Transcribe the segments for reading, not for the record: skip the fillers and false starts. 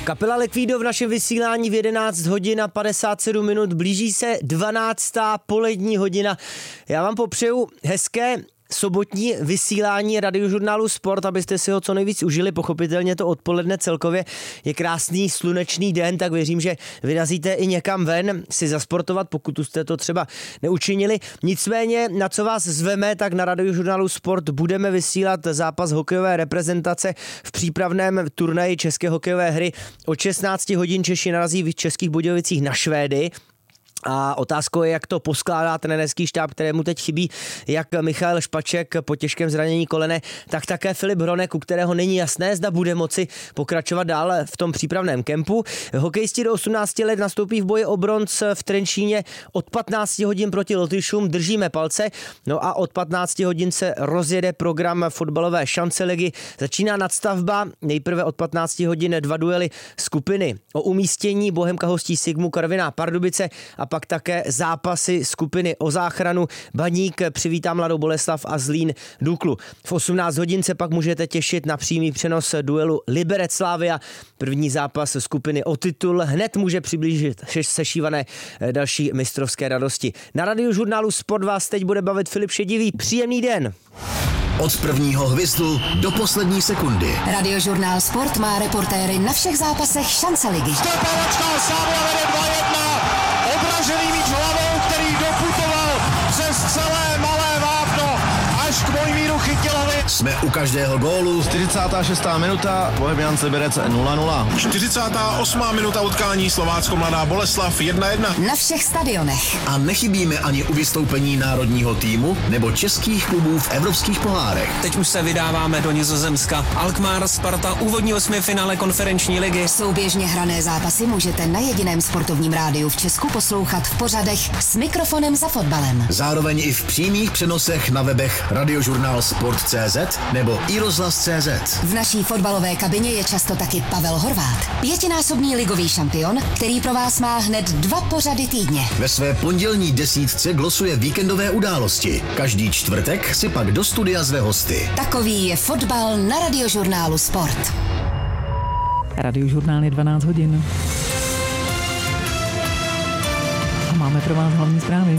Kapela Liquido v našem vysílání v 11 hodin a 57 minut. Blíží se 12. polední hodina. Já vám popřeju hezké sobotní vysílání Radiožurnálu Sport, abyste si ho co nejvíc užili. Pochopitelně to odpoledne celkově je krásný slunečný den, tak věřím, že vyrazíte i někam ven si zasportovat, pokud jste to třeba neučinili. Nicméně, na co vás zveme, tak na Radiožurnálu Sport budeme vysílat zápas hokejové reprezentace v přípravném turnaji české hokejové hry. Od 16 hodin Češi narazí v Českých Budějovicích na Švédy. A otázkou je, jak to poskládá trenérský štáb, kterému teď chybí jak Michal Špaček po těžkém zranění kolene, tak také Filip Hronek, u kterého není jasné, zda bude moci pokračovat dál v tom přípravném kempu. Hokejisti do 18 let nastoupí v boji o bronz v Trenčíně od 15 hodin proti Lotyšům, držíme palce. No a od 15 hodin se rozjede program fotbalové šance ligy. Začíná nadstavba, nejprve od 15 hodin 2 duely skupiny o umístění, Bohemka hostí Sigmu Karviná Pardubice a pak také zápasy skupiny o záchranu. Baník přivítá Mladou Boleslav a Zlín Duklu. V 18 hodin se pak můžete těšit na přímý přenos duelu Liberec Slavia. První zápas skupiny o titul hned může přiblížit sešívané další mistrovské radosti. Na Radiožurnálu Sport vás teď bude bavit Filip Šedivý. Příjemný den. Od prvního hvizdu do poslední sekundy. Radiožurnál Sport má reportéry na všech zápasech šance ligy. Stopavačka, Slavia vede 2-1. Odražený míč hlavou, který doputoval přes celé malé vápno až k Mojmíru Chytilovi. Jsme u každého gólu. 46. minuta, Bohemians Liberec 0-0. 48. minuta utkání Slovácko Mladá Boleslav 1-1. Na všech stadionech. A nechybíme ani u vystoupení národního týmu nebo českých klubů v evropských pohárech. Teď už se vydáváme do Nizozemska. Alkmaar Sparta, úvodní osmifinále konferenční ligy. Souběžně hrané zápasy můžete na jediném sportovním rádiu v Česku poslouchat v pořadech S mikrofonem za fotbalem. Zároveň i v přímých přenosech na webech radiožurnálsport.cz nebo iRozhlas.cz. V naší fotbalové kabině je často taky Pavel Horváth, 5násobný ligový šampion, který pro vás má hned 2 pořady týdně. Ve své pondělní desítce glosuje víkendové události. Každý čtvrtek si pak do studia zve hosty. Takový je fotbal na Radiožurnálu Sport. Radiožurnál je 12 hodin. A máme pro vás hlavní zprávy.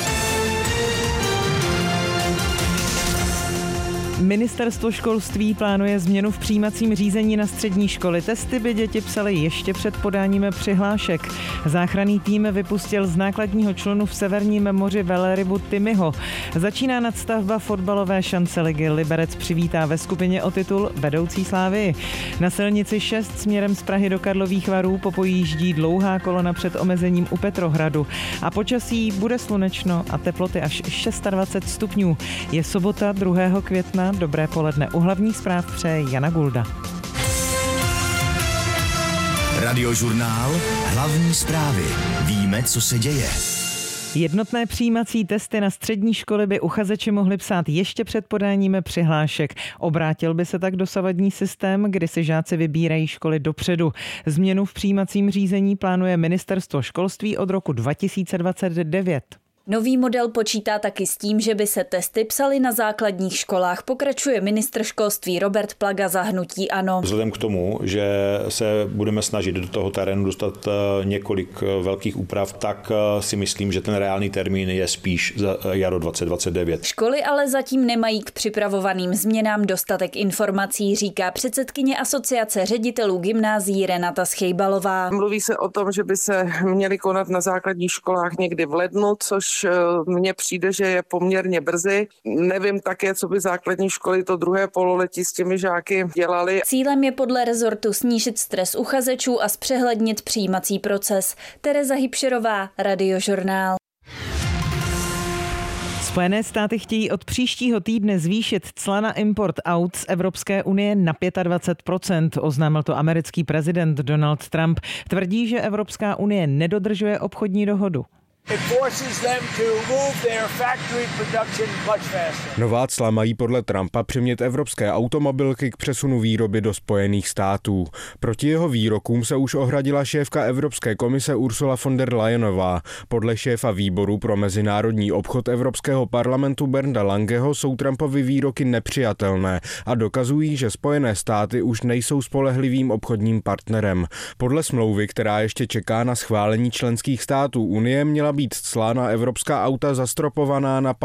Ministerstvo školství plánuje změnu v přijímacím řízení na střední školy. Testy by děti psaly ještě před podáním přihlášek. Záchranný tým vypustil z nákladního člunu v Severním moři velrybu Timyho. Začíná nadstavba fotbalové šance ligy. Liberec přivítá ve skupině o titul vedoucí Slávii. Na silnici 6 směrem z Prahy do Karlových Varů popojíždí dlouhá kolona před omezením u Petrohradu. A počasí bude slunečno a teploty až 26 stupňů. Je sobota 2. května. Dobré poledne. U hlavních zpráv přeje Jana Gulda. Radiožurnál, hlavní zprávy. Víme, co se děje. Jednotné přijímací testy na střední školy by uchazeči mohli psát ještě před podáním přihlášek. Obrátil by se tak dosavadní systém, kdy si žáci vybírají školy dopředu. Změnu v přijímacím řízení plánuje Ministerstvo školství od roku 2029. Nový model počítá taky s tím, že by se testy psaly na základních školách, pokračuje ministr školství Robert Plaga za hnutí ANO. Vzhledem k tomu, že se budeme snažit do toho terénu dostat několik velkých úprav, tak si myslím, že ten reálný termín je spíš za jaro 2029. Školy ale zatím nemají k připravovaným změnám dostatek informací, říká předsedkyně Asociace ředitelů gymnázií Renata Schejbalová. Mluví se o tom, že by se měly konat na základních školách někdy v lednu, což mně přijde, že je poměrně brzy. Nevím také, co by základní školy to druhé pololetí s těmi žáky dělali. Cílem je podle rezortu snížit stres uchazečů a zpřehlednit přijímací proces. Tereza Hybšerová, Radiožurnál. Spojené státy chtějí od příštího týdne zvýšit cla na import aut z Evropské unie na 25%. Oznámil to americký prezident Donald Trump. Tvrdí, že Evropská unie nedodržuje obchodní dohodu. Nová cla mají podle Trumpa přimět evropské automobilky k přesunu výroby do Spojených států. Proti jeho výrokům se už ohradila šéfka Evropské komise Ursula von der Leyenová. Podle šéfa výboru pro mezinárodní obchod Evropského parlamentu Bernda Langeho jsou Trumpovy výroky nepřijatelné a dokazují, že Spojené státy už nejsou spolehlivým obchodním partnerem. Podle smlouvy, která ještě čeká na schválení členských států Unie, měla být cla na evropská auta zastropovaná na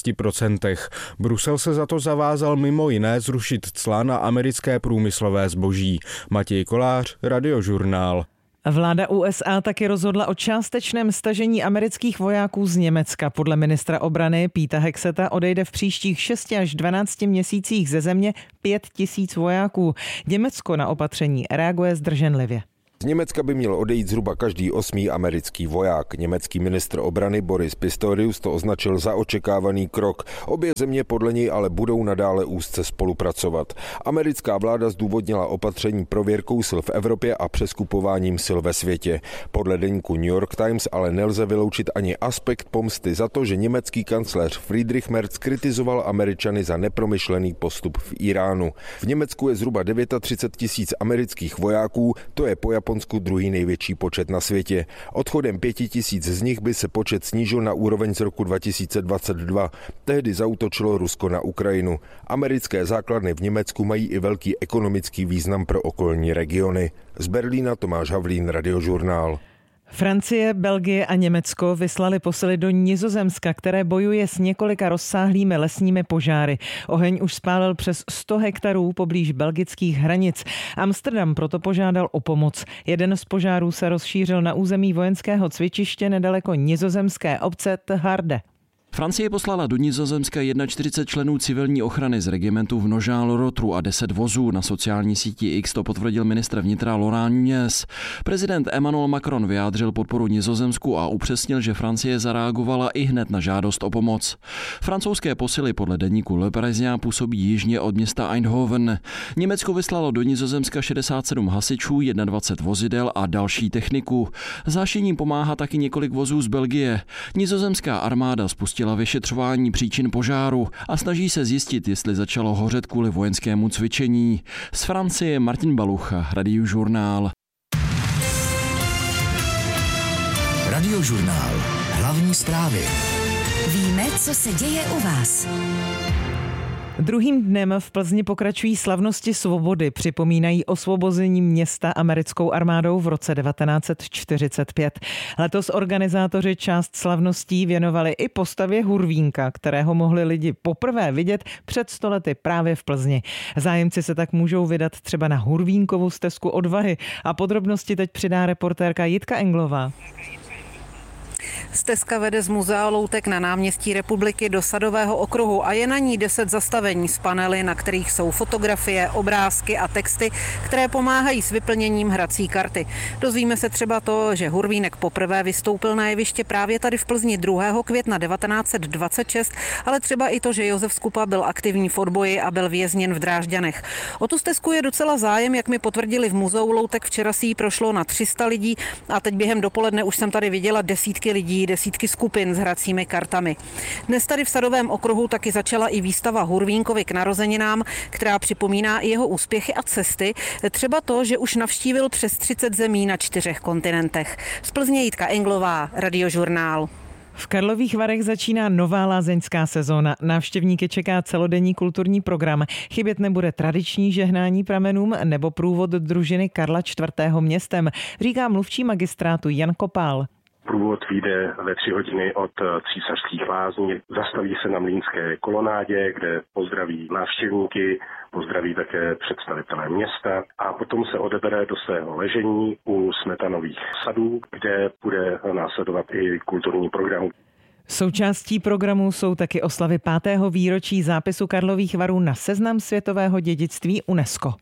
15%. Brusel se za to zavázal mimo jiné zrušit cla na americké průmyslové zboží. Matěj Kolář, Radiožurnál. Vláda USA taky rozhodla o částečném stažení amerických vojáků z Německa. Podle ministra obrany Peta Hexeta odejde v příštích 6 až 12 měsících ze země 5 000 vojáků. Německo na opatření reaguje zdrženlivě. Z Německa by měl odejít zhruba každý 8. americký voják. Německý ministr obrany Boris Pistorius to označil za očekávaný krok. Obě země podle něj ale budou nadále úzce spolupracovat. Americká vláda zdůvodnila opatření prověrkou sil v Evropě a přeskupováním sil ve světě. Podle deníku New York Times ale nelze vyloučit ani aspekt pomsty za to, že německý kancléř Friedrich Merz kritizoval Američany za nepromyšlený postup v Iránu. V Německu je zhruba 39 000 amerických vojáků, to je po Japonsku druhý největší počet na světě. Odchodem 5 000 z nich by se počet snížil na úroveň z roku 2022. Tehdy zaútočilo Rusko na Ukrajinu. Americké základny v Německu mají i velký ekonomický význam pro okolní regiony. Z Berlína Tomáš Havlín, Radiožurnál. Francie, Belgie a Německo vyslali posily do Nizozemska, které bojuje s několika rozsáhlými lesními požáry. Oheň už spálil přes 100 hektarů poblíž belgických hranic. Amsterdam proto požádal o pomoc. Jeden z požárů se rozšířil na území vojenského cvičiště nedaleko nizozemské obce Te Harde. Francie poslala do Nizozemska 41 členů civilní ochrany z regimentu v Nogent-le-Rotrou a 10 vozů. Na sociální síti X to potvrdil ministr vnitra Laurent Nunez. Prezident Emmanuel Macron vyjádřil podporu Nizozemsku a upřesnil, že Francie zareagovala i hned na žádost o pomoc. Francouzské posily podle deníku Le Parisien působí jižně od města Eindhoven. Německo vyslalo do Nizozemska 67 hasičů, 21 vozidel a další techniku. Zášením pomáhá taky několik vozů z Belgie. Nizozemská armáda spustila vyšetřování příčin požáru a snaží se zjistit, jestli začalo hořet kvůli vojenskému cvičení. Z Francie Martin Balucha, Radiožurnál. Radiožurnál. Hlavní zprávy. Víme, co se děje u vás. Druhým dnem v Plzni pokračují slavnosti svobody. Připomínají osvobození města americkou armádou v roce 1945. Letos organizátoři část slavností věnovali i postavě Hurvínka, kterého mohli lidi poprvé vidět před 100 lety právě v Plzni. Zájemci se tak můžou vydat třeba na Hurvínkovu stezku odvahy. A podrobnosti teď přidá reportérka Jitka Englová. Stezka vede z Muzea loutek na náměstí Republiky do Sadového okruhu a je na ní 10 zastavení s panely, na kterých jsou fotografie, obrázky a texty, které pomáhají s vyplněním hrací karty. Dozvíme se třeba to, že Hurvínek poprvé vystoupil na jeviště právě tady v Plzni 2. května 1926, ale třeba i to, že Josef Skupa byl aktivní v odboji a byl vězněn v Drážďanech. O tu stezku je docela zájem, jak mi potvrdili v Muzeu loutek, včera si jí prošlo na 300 lidí a teď během dopoledne už jsem tady viděla desítky lidí, desítky skupin s hracími kartami. Dnes tady v Sadovém okruhu taky začala i výstava Hurvínkovi k narozeninám, která připomíná i jeho úspěchy a cesty. Třeba to, že už navštívil přes 30 zemí na 4 kontinentech. Z Plzně Jitka Englová, Radiožurnál. V Karlových Varech začíná nová lázeňská sezóna. Návštěvníky čeká celodenní kulturní program. Chybět nebude tradiční žehnání pramenům nebo průvod družiny Karla IV. Městem, říká mluvčí magistrátu Jan Kopál. Průvod vyjde ve 3 hodiny od Císařských lázní. Zastaví se na Mlýnské kolonádě, kde pozdraví návštěvníky, pozdraví také představitelé města a potom se odebere do svého ležení u Smetanových sadů, kde bude následovat i kulturní program. Součástí programu jsou taky oslavy 5. výročí zápisu Karlových Varů na seznam světového dědictví UNESCO.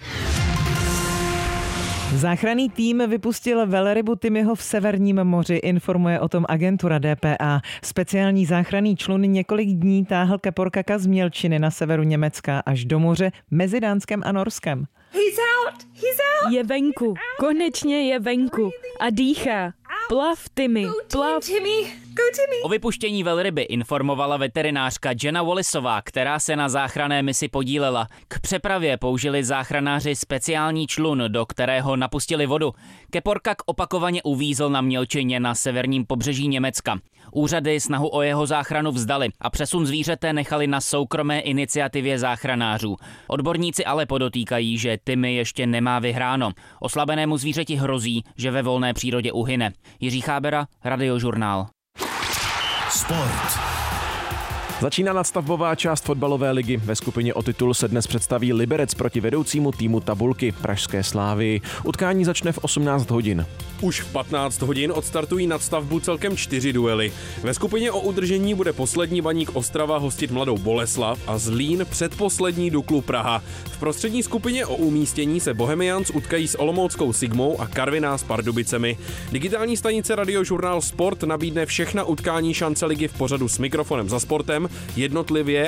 Záchranný tým vypustil velrybu Timmyho v Severním moři, informuje o tom agentura DPA. Speciální záchranný člun několik dní táhl keporkaka z Mělčiny na severu Německa až do moře mezi Dánskem a Norskem. He's out! Je venku, konečně je venku a dýchá. Plav, Timmy, plav. O vypuštění velryby informovala veterinářka Jenna Wallisová, která se na záchranné misi podílela. K přepravě použili záchranáři speciální člun, do kterého napustili vodu. Keporkak opakovaně uvízl na mělčině na severním pobřeží Německa. Úřady snahu o jeho záchranu vzdali a přesun zvířete nechali na soukromé iniciativě záchranářů. Odborníci ale podotýkají, že Timmy ještě nemá vyhráno. Oslabenému zvířeti hrozí, že ve volné přírodě uhyne. Jiří Chábera, Radiožurnál. Sport. Začíná nadstavbová část fotbalové ligy. Ve skupině o titul se dnes představí Liberec proti vedoucímu týmu tabulky pražské Slávii. Utkání začne v 18 hodin. Už v 15 hodin odstartují nadstavbu celkem 4 duely. Ve skupině o udržení bude poslední Baník Ostrava hostit Mladou Boleslav a Zlín předposlední Duklu Praha. V prostřední skupině o umístění se Bohemians utkají s olomouckou Sigmou a Karviná s Pardubicemi. Digitální stanice Radiožurnál Sport nabídne všechna utkání šance ligy v pořadu S mikrofonem za sportem jednotlivě